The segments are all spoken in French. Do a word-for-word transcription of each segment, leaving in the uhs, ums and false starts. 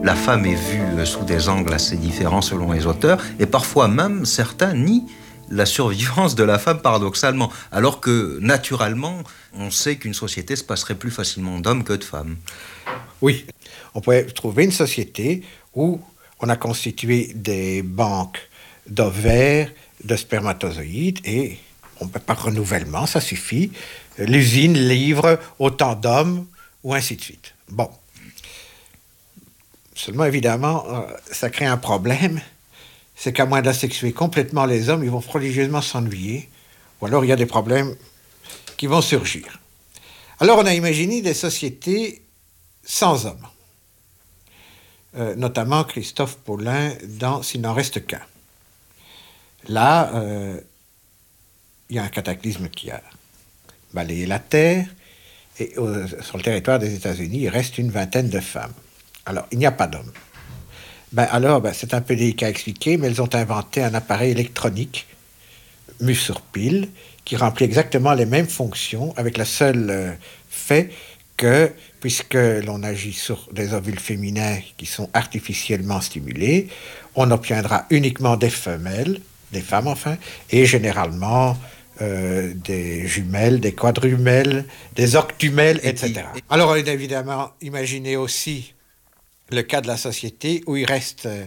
La femme est vue sous des angles assez différents selon les auteurs, et parfois même certains nient la survivance de la femme paradoxalement, alors que naturellement, on sait qu'une société se passerait plus facilement d'hommes que de femmes. Oui, on pourrait trouver une société où on a constitué des banques d'ovaires, de spermatozoïdes, et on, par renouvellement, ça suffit. L'usine livre autant d'hommes, ou ainsi de suite. Bon. Seulement, évidemment, euh, ça crée un problème. C'est qu'à moins d'asexuer complètement les hommes, ils vont prodigieusement s'ennuyer. Ou alors, il y a des problèmes qui vont surgir. Alors, on a imaginé des sociétés sans hommes. Euh, notamment Christophe Paulin dans « S'il n'en reste qu'un ». Là, euh, il y a un cataclysme qui a balayé la Terre, et euh, sur le territoire des États-Unis, il reste une vingtaine de femmes. Alors, il n'y a pas d'hommes. Ben alors, ben, c'est un peu délicat à expliquer, mais elles ont inventé un appareil électronique, mu sur pile, qui remplit exactement les mêmes fonctions, avec le seul euh, fait que, puisque l'on agit sur des ovules féminins qui sont artificiellement stimulés, on obtiendra uniquement des femelles, des femmes enfin, et généralement euh, des jumelles, des quadrumelles, des octumelles, et cetera. Alors, on a évidemment imaginé aussi le cas de la société où il reste euh,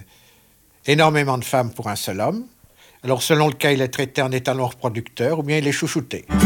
énormément de femmes pour un seul homme. Alors, selon le cas, il est traité en étalon reproducteur ou bien il est chouchouté.